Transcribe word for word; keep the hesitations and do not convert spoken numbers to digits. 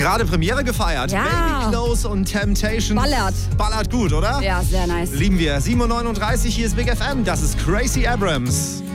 Gerade Premiere gefeiert. Ja. Baby Close und Temptation. Ballert. Ballert gut, oder? Ja, sehr nice. Lieben wir. sieben Uhr neununddreißig, hier ist Big F M. Das ist Crazy Abrams.